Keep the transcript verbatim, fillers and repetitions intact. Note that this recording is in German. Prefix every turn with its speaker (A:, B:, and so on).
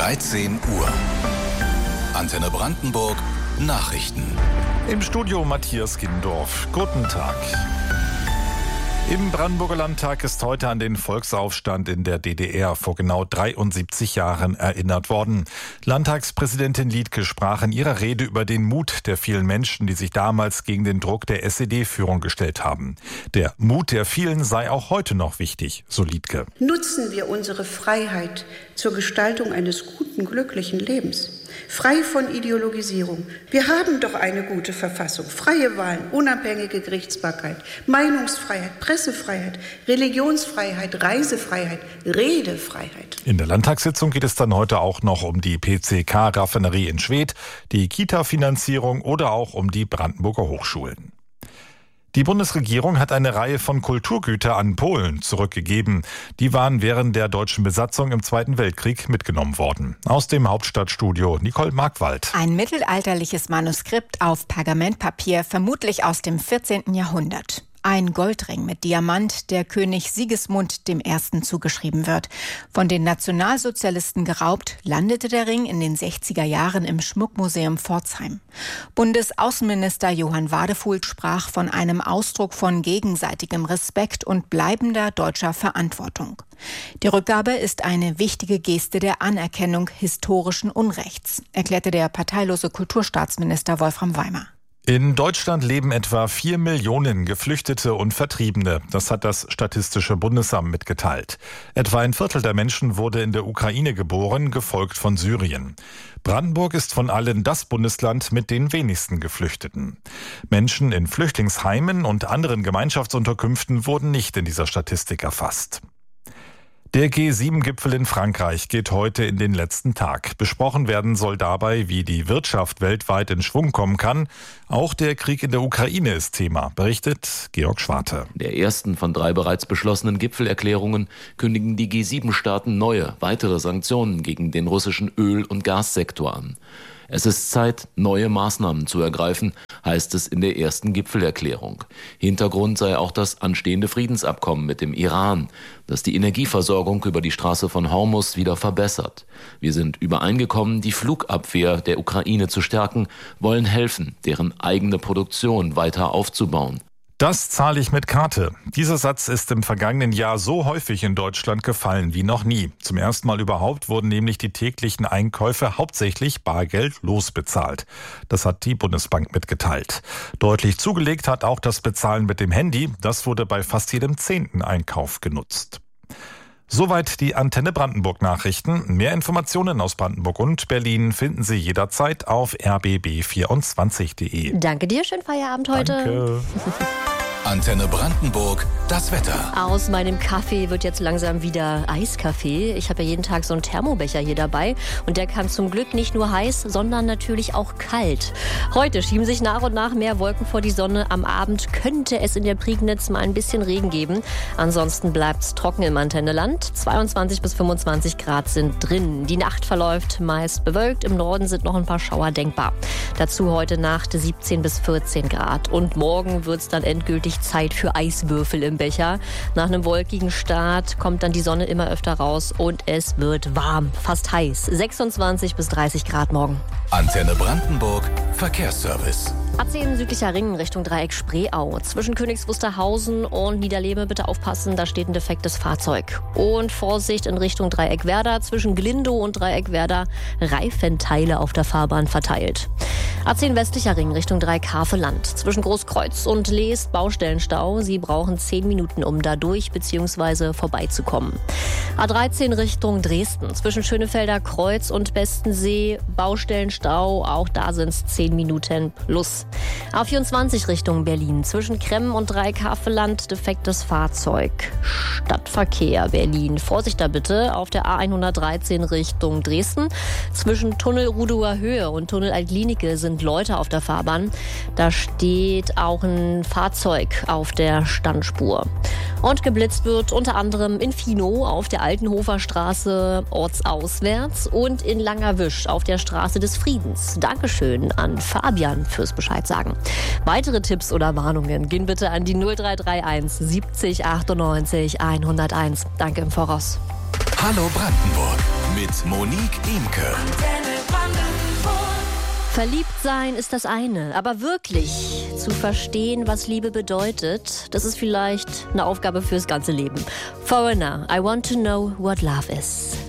A: dreizehn Uhr. Antenne Brandenburg Nachrichten.
B: Im Studio Matthias Gindorf. Guten Tag. Im Brandenburger Landtag ist heute an den Volksaufstand in der D D R vor genau dreiundsiebzig Jahren erinnert worden. Landtagspräsidentin Liedtke sprach in ihrer Rede über den Mut der vielen Menschen, die sich damals gegen den Druck der S E D-Führung gestellt haben. Der Mut der vielen sei auch heute noch wichtig, so Liedtke.
C: Nutzen wir unsere Freiheit zur Gestaltung eines guten, glücklichen Lebens. Frei von Ideologisierung. Wir haben doch eine gute Verfassung. Freie Wahlen, unabhängige Gerichtsbarkeit, Meinungsfreiheit, Pressefreiheit, Religionsfreiheit, Reisefreiheit, Redefreiheit.
B: In der Landtagssitzung geht es dann heute auch noch um die P C K-Raffinerie in Schwedt, die Kita-Finanzierung oder auch um die Brandenburger Hochschulen. Die Bundesregierung hat eine Reihe von Kulturgütern an Polen zurückgegeben. Die waren während der deutschen Besatzung im Zweiten Weltkrieg mitgenommen worden. Aus dem Hauptstadtstudio Nicole Markwald.
D: Ein mittelalterliches Manuskript auf Pergamentpapier, vermutlich aus dem vierzehnten Jahrhundert. Ein Goldring mit Diamant, der König Sigismund dem Ersten zugeschrieben wird. Von den Nationalsozialisten geraubt, landete der Ring in den sechziger Jahren im Schmuckmuseum Pforzheim. Bundesaußenminister Johann Wadefuhl sprach von einem Ausdruck von gegenseitigem Respekt und bleibender deutscher Verantwortung. Die Rückgabe ist eine wichtige Geste der Anerkennung historischen Unrechts, erklärte der parteilose Kulturstaatsminister Wolfram Weimer.
B: In Deutschland leben etwa vier Millionen Geflüchtete und Vertriebene. Das hat das Statistische Bundesamt mitgeteilt. Etwa ein Viertel der Menschen wurde in der Ukraine geboren, gefolgt von Syrien. Brandenburg ist von allen das Bundesland mit den wenigsten Geflüchteten. Menschen in Flüchtlingsheimen und anderen Gemeinschaftsunterkünften wurden nicht in dieser Statistik erfasst. Der G sieben Gipfel in Frankreich geht heute in den letzten Tag. Besprochen werden soll dabei, wie die Wirtschaft weltweit in Schwung kommen kann. Auch der Krieg in der Ukraine ist Thema, berichtet Georg Schwarte.
E: Der ersten von drei bereits beschlossenen Gipfelerklärungen kündigen die G sieben Staaten neue, weitere Sanktionen gegen den russischen Öl- und Gassektor an. Es ist Zeit, neue Maßnahmen zu ergreifen, heißt es in der ersten Gipfelerklärung. Hintergrund sei auch das anstehende Friedensabkommen mit dem Iran, das die Energieversorgung über die Straße von Hormuz wieder verbessert. Wir sind übereingekommen, die Flugabwehr der Ukraine zu stärken, wollen helfen, deren eigene Produktion weiter aufzubauen.
B: Das zahle ich mit Karte. Dieser Satz ist im vergangenen Jahr so häufig in Deutschland gefallen wie noch nie. Zum ersten Mal überhaupt wurden nämlich die täglichen Einkäufe hauptsächlich bargeldlos bezahlt. Das hat die Bundesbank mitgeteilt. Deutlich zugelegt hat auch das Bezahlen mit dem Handy. Das wurde bei fast jedem zehnten Einkauf genutzt. Soweit die Antenne Brandenburg Nachrichten. Mehr Informationen aus Brandenburg und Berlin finden Sie jederzeit auf r b b vierundzwanzig punkt de.
F: Danke dir, schönen Feierabend heute.
B: Danke.
A: Antenne Brandenburg, das Wetter.
F: Aus meinem Kaffee wird jetzt langsam wieder Eiskaffee. Ich habe ja jeden Tag so einen Thermobecher hier dabei und der kann zum Glück nicht nur heiß, sondern natürlich auch kalt. Heute schieben sich nach und nach mehr Wolken vor die Sonne. Am Abend könnte es in der Prignitz mal ein bisschen Regen geben. Ansonsten bleibt es trocken im Antenneland. zweiundzwanzig bis fünfundzwanzig Grad sind drin. Die Nacht verläuft meist bewölkt. Im Norden sind noch ein paar Schauer denkbar. Dazu heute Nacht siebzehn bis vierzehn Grad. Und morgen wird es dann endgültig Zeit für Eiswürfel im Becher. Nach einem wolkigen Start kommt dann die Sonne immer öfter raus und es wird warm, fast heiß. sechsundzwanzig bis dreißig Grad morgen.
A: Antenne Brandenburg Verkehrsservice.
F: A zehn südlicher Ring Richtung Dreieck Spreeau. Zwischen Königs Wusterhausen und Niederlehme bitte aufpassen, da steht ein defektes Fahrzeug. Und Vorsicht in Richtung Dreieck Werder. Zwischen Glindow und Dreieck Werder Reifenteile auf der Fahrbahn verteilt. A zehn westlicher Ring Richtung Dreieck Haveland. Zwischen Großkreuz und Leest Baustellenstau. Sie brauchen zehn Minuten, um da durch bzw. vorbeizukommen. A dreizehn Richtung Dresden. Zwischen Schönefelder Kreuz und Bestensee Baustellenstau. Auch da sind es zehn Minuten plus. A vierundzwanzig Richtung Berlin. Zwischen Kremmen und Dreieck Haveland defektes Fahrzeug. Stadtverkehr Berlin. Vorsicht da bitte auf der A hundertdreizehn Richtung Dresden. Zwischen Tunnel Rudower Höhe und Tunnel Altlinike sind Leute auf der Fahrbahn. Da steht auch ein Fahrzeug auf der Standspur. Und geblitzt wird unter anderem in Finow auf der Altenhofer Straße ortsauswärts und in Langerwisch auf der Straße des Friedens. Dankeschön an Fabian fürs Bescheid sagen. Weitere Tipps oder Warnungen gehen bitte an die null drei drei eins siebzig achtundneunzig hunderteins. Danke im Voraus.
A: Hallo Brandenburg mit Monique Imke.
F: Verliebt sein ist das eine, aber wirklich zu verstehen, was Liebe bedeutet, das ist vielleicht eine Aufgabe fürs ganze Leben. Foreigner, I want to know what love is.